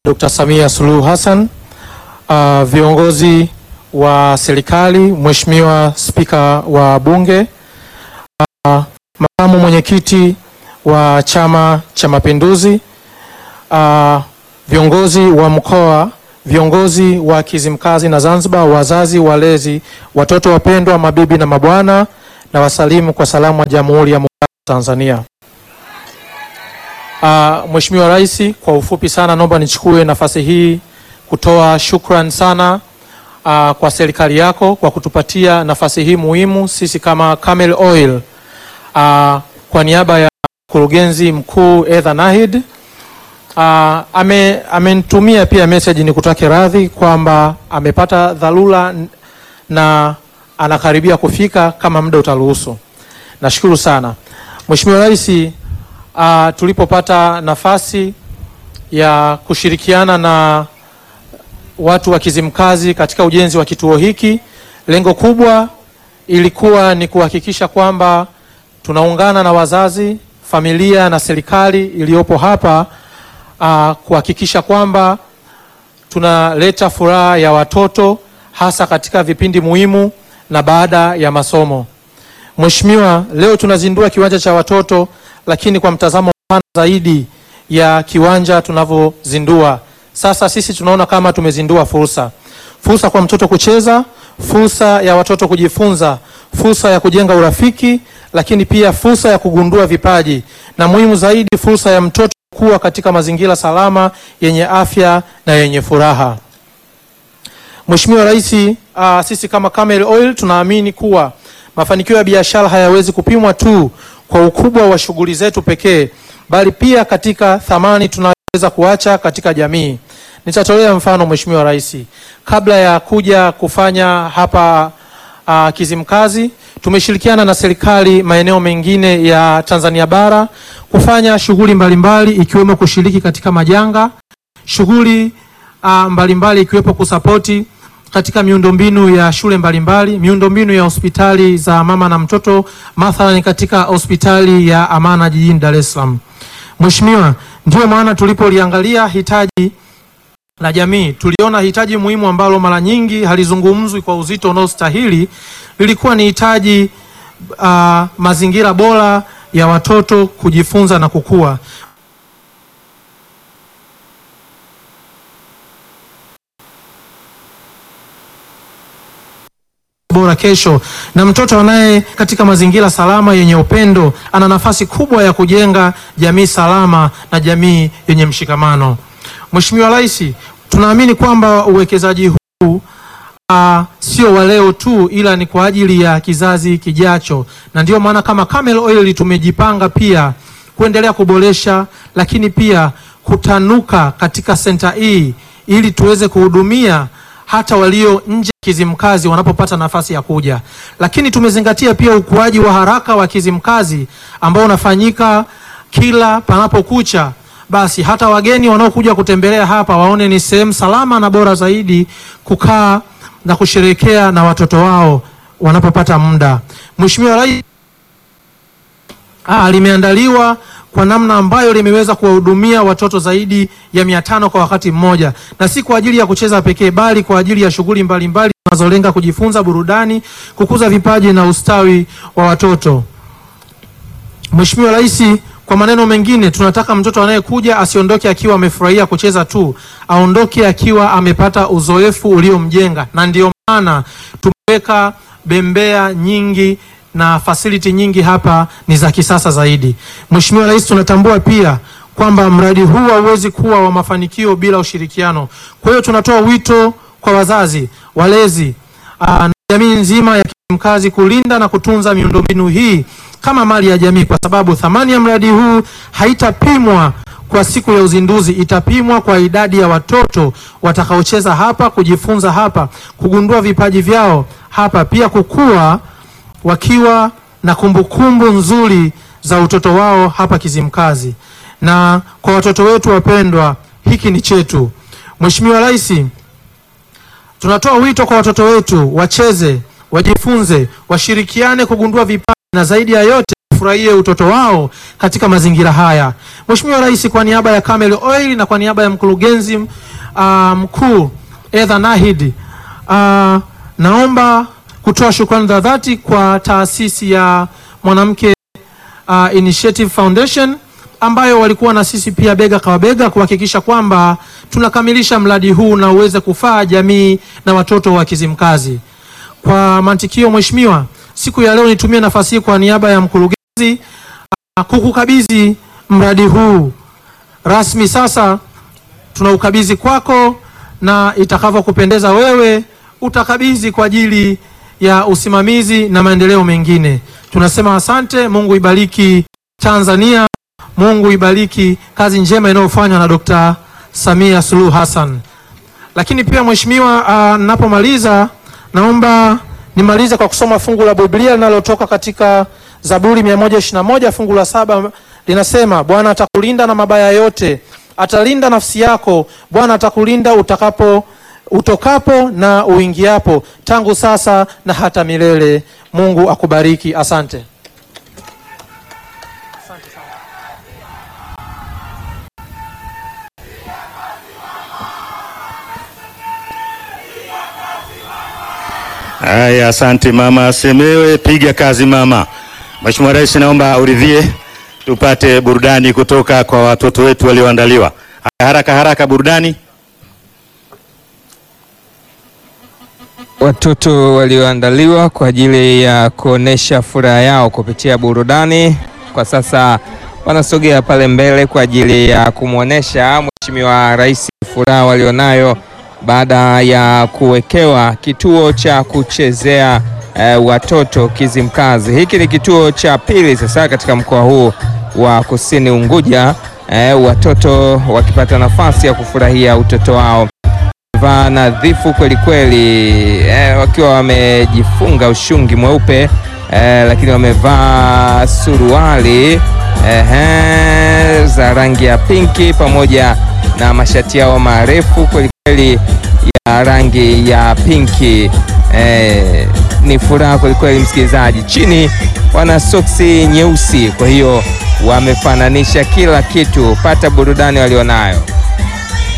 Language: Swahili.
Dr. Samia Suluhu Hassan, viongozi wa serikali, Mheshimiwa Spika wa Bunge, makamu mwenyekiti wa Chama cha Mapinduzi, viongozi wa mkoa, viongozi wa Kizimkazi na Zanzibar, wazazi, walezi, watoto wapendwa, mabibi na mabwana, na wasalimu kwa salamu wa Jamhuri ya Muungano wa Tanzania. Mheshimiwa Rais, kwa ufupi sana naomba nichukue nafasi hii kutoa shukrani sana kwa serikali yako kwa kutupatia nafasi hii muhimu sisi kama Camel Oil. Kwa niaba ya mkurugenzi mkuu Edha Nahid, amenitumia pia message ni kutake radhi kwamba amepata dharura na anakaribia kufika kama muda utaruhusu. Nashukuru sana. Mheshimiwa Rais, tulipopata nafasi ya kushirikiana na watu wa Kizimkazi katika ujenzi wa kituo hiki, lengo kubwa ilikuwa ni kuhakikisha kwamba tunaungana na wazazi, familia na serikali iliyopo hapa kuhakikisha kwamba tunaleta furaha ya watoto hasa katika vipindi muhimu na baada ya masomo. Mheshimiwa, leo tunazindua kiwanja cha watoto, lakini kwa mtazamo mpana zaidi ya kiwanja tunavyozindua. Sasa sisi tunaona kama tumezindua fursa kwa mtoto kucheza, fursa ya watoto kujifunza, fursa ya kujenga urafiki, lakini pia fursa ya kugundua vipaji, na muhimu zaidi fursa ya mtoto kuwa katika mazingira salama, yenye afya na yenye furaha. Mheshimiwa Rais, sisi kama Camel Oil tunaamini kuwa mafanikio ya biashara hayawezi kupimwa tu kwa ukubwa wa shughuli zetu pekee, bali pia katika thamani tunaweza kuacha katika jamii. Nitatolea mfano Mheshimiwa Rais. Kabla ya kuja kufanya hapa Kizimkazi, tumeshirikiana na serikali maeneo mengine ya Tanzania bara kufanya shughuli mbalimbali, ikiwemo kushiriki katika majanga, shughuli mbalimbali ikiwepo kusapoti katika miundombinu ya shule mbalimbali, miundombinu ya hospitali za mama na mtoto, mathalan katika hospitali ya Amana jijini Dar es Salaam. Mheshimiwa, ndio maana tulipoliangalia hitaji la jamii, tuliona hitaji muhimu ambalo mara nyingi halizungumzwi kwa uzito unaostahili, lilikuwa ni hitaji mazingira bora ya watoto kujifunza na kukua. Bora kesho, na mtoto anaye katika mazingira salama yenye upendo ana nafasi kubwa ya kujenga jamii salama na jamii yenye mshikamano. Mheshimiwa Rais, tunaamini kwamba uwekezaji huu sio wa leo tu, ila ni kwa ajili ya kizazi kijacho, na ndio maana kama Camel Oil tumejipanga pia kuendelea kuboresha, lakini pia kutanuka katika center hii ili tuweze kuhudumia hata walio nje Kizimkazi wanapopata nafasi ya kuja. Lakini tumezingatia pia ukuaji wa haraka wa Kizimkazi ambao unafanyika kila panapokucha, basi hata wageni wanaokuja kutembelea hapa waone ni sehemu salama na bora zaidi kukaa na kusherehekea na watoto wao wanapopata muda. Mheshimiwa Rais, limeandaliwa kwa namna ambayo limeweza kuwahudumia watoto zaidi ya 500 kwa wakati mmoja, na si kwa ajili ya kucheza pekee, bali kwa ajili ya shughuli mbalimbali zinazolenga kujifunza, burudani, kukuza vipaji na ustawi wa watoto. Mheshimiwa Rais, kwa maneno mengine, tunataka mtoto anayekuja asiondoke akiwa amefurahia kucheza tu, aondoke akiwa amepata uzoefu uliomjenga, na ndio maana tumeweka bembea nyingi na facility nyingi hapa ni za kisasa zaidi. Mheshimiwa Rais, tunatambua pia kwamba mradi huu hauwezi kuwa wa mafanikio bila ushirikiano. Kwa hiyo tunatoa wito kwa wazazi, walezi na jamii nzima ya Kizimkazi kulinda na kutunza miundombinu hii kama mali ya jamii, kwa sababu thamani ya mradi huu haitapimwa kwa siku ya uzinduzi, itapimwa kwa idadi ya watoto watakaocheza hapa, kujifunza hapa, kugundua vipaji vyao hapa, pia kukua wakiwa na kumbukumbu nzuri za utoto wao hapa Kizimkazi. Na kwa watoto wetu wapendwa, hiki ni chetu. Mheshimiwa Rais, tunatoa wito kwa watoto wetu wacheze, wajifunze, washirikiane kugundua vipaji, na zaidi ya yote wafurahie utoto wao katika mazingira haya. Mheshimiwa Rais, kwa niaba ya Camel Oil na kwa niaba ya mkurugenzi mkuu Edha Nahid, naomba kutoa shukrani za dhati kwa taasisi ya Mwanamke Initiative Foundation ambayo walikuwa na sisi pia bega kwa bega kuhakikisha kwamba tunakamilisha mradi huu na uweze kufaa jamii na watoto wa Kizimkazi. Kwa mantikio, Mheshimiwa, siku ya leo nitumie nafasi hii kwa niaba ya mkurugenzi kukukabidhi mradi huu rasmi. Sasa tunaukabidhi kwako na itakavyokupendeza wewe utakabidhi kwa ajili ya usimamizi na maendeleo mengine. Tunasema asante. Mungu ibariki Tanzania. Mungu ibariki kazi njema inayofanywa na Dr. Samia Suluhu Hassan. Lakini pia Mheshimiwa, ninapomaliza naomba nimalize kwa kusoma fungu la Biblia linalotoka katika Zaburi 121 fungu la 7 linasema, Bwana atakulinda na mabaya yote, atalinda nafsi yako. Bwana atakulinda utokapo na uingiapo, tangu sasa na hata milele. Mungu akubariki. Asante. Haya, asante mama Semewe, piga kazi mama. Mheshimiwa Rais, naomba uridhie tupate burudani kutoka kwa watoto wetu walioandaliwa. Haraka haraka burudani. Watoto walioandaliwa kwa ajili ya kuonesha furaha yao kupitia burudani kwa sasa wanasogea pale mbele kwa ajili ya kumuonesha Mheshimiwa Rais furaha walionayo baada ya kuwekewa kituo cha kuchezea watoto Kizimkazi. Hiki ni kituo cha pili sasa katika mkoa huu wa Kusini Unguja, watoto wakipata nafasi ya kufurahia utoto wao. Vaa nadhifu kweli kweli, wakiwa wamejifunga ushungi mweupe, lakini wamevaa suruali za rangi ya pinki pamoja na mashati yao marefu kweli kweli ya rangi ya pinki. Ni furaha kweli kweli msikilizaji. Chini wana soksi nyeusi, kwa hiyo wamefananisha kila kitu. Pata burudani walionayo.